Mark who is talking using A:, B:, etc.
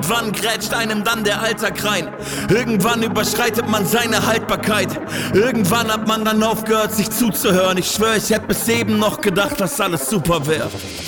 A: irgendwann grätscht einem dann der Alltag rein. Irgendwann überschreitet man seine Haltbarkeit. Irgendwann hat man dann aufgehört, sich zuzuhören. Ich schwör, ich hätte bis eben noch gedacht, dass alles super wäre.